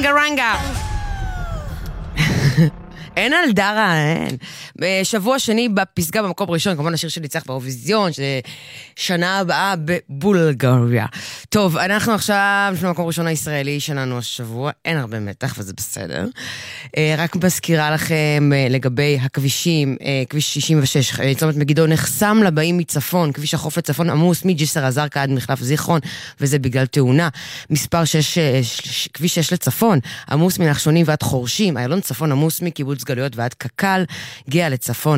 רנגה רנגה. אין על דרה, אין. בשבוע שני בפסגה במקום ראשון, כמובן השיר שניצח באירוויזיון, שנה הבאה בבולגריה. טוב, אנחנו עכשיו לפני המקום ראשון הישראלי שלנו השבוע, אין הרבה מתח וזה בסדר. רק מזכירה לכם לגבי הכבישים, כביש 66, צומת מגידו נחסם לבאים מצפון, כביש החוף לצפון עמוס מג'סר א-זרקא עד מחלף זיכרון, וזה בגלל תאונה. מספר 6, כביש 6 לצפון, עמוס מנחשונים ועד חורשים, איילון צפון עמוס מקיבוץ גלויות ועד קקל, הגיע לצפון